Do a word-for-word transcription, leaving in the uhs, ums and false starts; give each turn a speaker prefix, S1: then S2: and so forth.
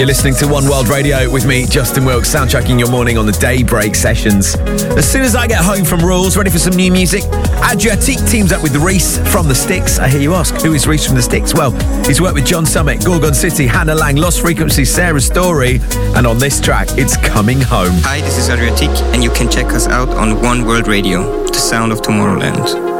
S1: You're listening to One World Radio with me, Justin Wilkes, soundtracking your morning on the Daybreak sessions. As soon as I get home from Rules, ready for some new music, Adriatique teams up with Reese from The Styx. I hear you ask, who is Reese from The Styx? Well, he's worked with John Summit, Gorgon City, Hannah Lang, Lost Frequency, Sarah Story, and on this track, it's Coming Home.
S2: Hi, this is Adriatique, and you can check us out on One World Radio, the sound of Tomorrowland.